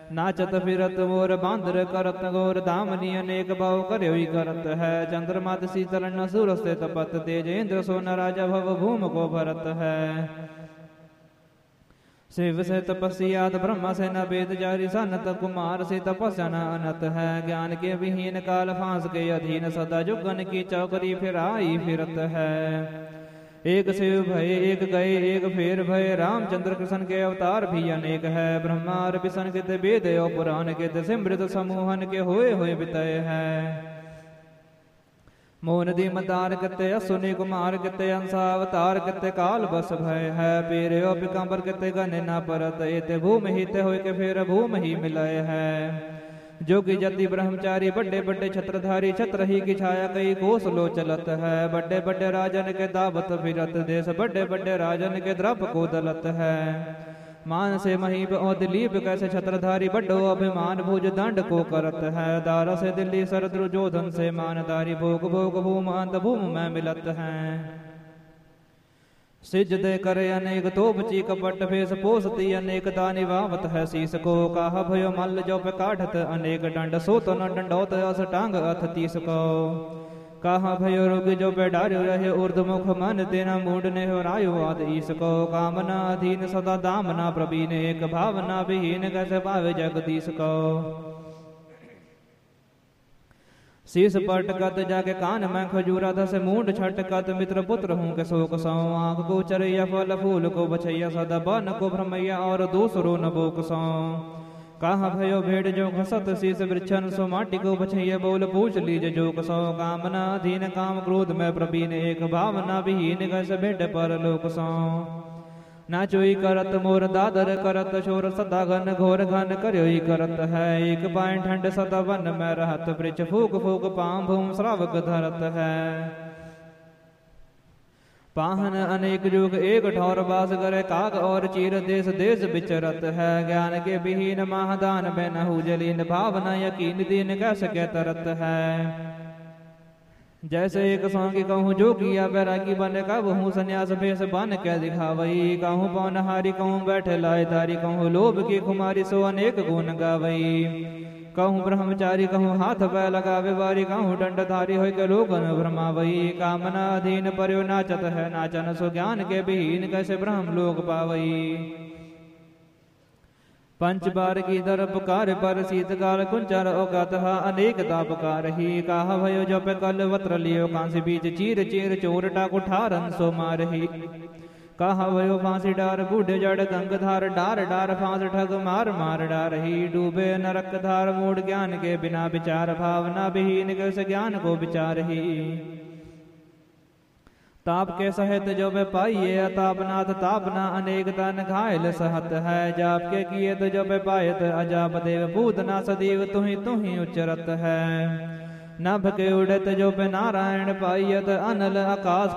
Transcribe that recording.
नाचत फिरत मोर बांदर करत गोर दामनी अनेक भाव करयो ही करत है। चंद्रमात शीतल न सूर से तपत तेजेंद्र सोना राजा भव भूम को भरत है। शिव से तपस्यात ब्रह्मा से न वेद जारी सनत कुमार से तपस्या न अनत है। ज्ञान के विहीन काल फांस के अधीन सदा जुगन की चौकरी फिराई फिरत है। एक शिव भय एक गए एक फेर भय रामचंद्र कृष्ण के अवतार भी अनेक है। ब्रह्मार विष्णु कित वेद और पुराण कित सिमृत समूहन के होए बितय है। मोन दीमदार किते असुनि कुमार किते अंसावतार किते काल बस भय है। पेरे पिकंबर किते गने न परत एते भूम हित होय के फेर भूम ही मिलय है। जोगी जति ब्रह्मचारी बड़े बड़े छत्रधारी छत्र ही की छाया कई कोस लो चलत है। बड़े बड़े राजन के दावत फिरत देश बड़े बड़े राजन के द्रप को दलत है। मान से महीप और दिलीप कैसे छत्रधारी बड्डो अभिमान भुज दंड को करत है। दारा से दिल्ली सर दुर्योधन से मानदारी भोग भोग भूम अंत भूम में मिलत है। सिज दे करे अनेक तोपची कपट फेस पोसती अनेक दानी वावत है। शीस को काह भयो मल्ल जो पे काढ़त अनेक दंड सो तो न दंडौत अस टांग अथ तीस को। कहा भयो रोग जो पे डार्यो रहे ऊर्धमुख मन तेना मूड ने हो रायो आद ईस को। कामना अधीन सदा दामना प्रवीण एक भावना विहीन कैसे पावे जगदीश को। शीस पटकत जाके कान में खजूरा दस मूड छटकत मित्र पुत्र हूँ के शोक सौ। आँख को चरैया फल फूल को बछैया सदा बन को भ्रमैया और दूसरो न बोक सौ। कहा भयो भेड़ जो घसत शीस वृक्षन सो माटी को बछैया बोल पूछ लीज जोक सौ। कामना अधीन काम क्रोध में प्रवीण एक भावना विहीन कैसे भेड़ पर लोक सौ। ना चोई करत मोर दादर करत शोर सदा घन घोर घन करयो ही करत है। एक पाइन ठंड सदा वन में रहत वृक्ष फूक फूक पाम भूम श्रावक धरत है। पाहन अनेक युग एक ठौर बास करे काग और चीर देश देश विचरत है। ज्ञान के विहीन महादान में नहु जलीन भावना यकीन दीन कैसे के तरत है। जैसे एक सांगी कहूँ जो किया बैरागी बने का वहूँ संन्यास भेष बन के दिखावई। कहूँ पौनहारी कहूँ बैठे लाए तारी कहूँ लोभ की खुमारी सो अनेक गुण गावई। कहूँ ब्रह्मचारी कहूँ हाथ पै लगावे बारी कहूँ दंडधारी हो के लोगन भ्रमावई। कामना अधीन पर्यो नाचत है नाचन सो ज्ञान के विहीन कैसे ब्रह्म लोक पावई। पंच बार की दर पुकार पर शीतकाल कुंचर औगत अनेक तापकार ही। कहा भयो जो पे कल वत्र लियो कांसी बीच चीर चीर चोर टाकु ठारन सो मारही। कहा भयो फांसी डार बूढ़े जड़ गंगधार डार डार फांस ठग मार मार डारही। डूबे नरक धार मूड ज्ञान के बिना विचार भावना विहीन कैसे ज्ञान को विचारही। ताप के सहित जो वे पाइये अतापनाथ तापना अनेक तन घायल सहत है। जाप के किए तो जो वे पायत अजाप देव पूतना सदैव तुही उच्चरत है। नभ के उड़त जो पे नारायण पाइयत अनल आकाश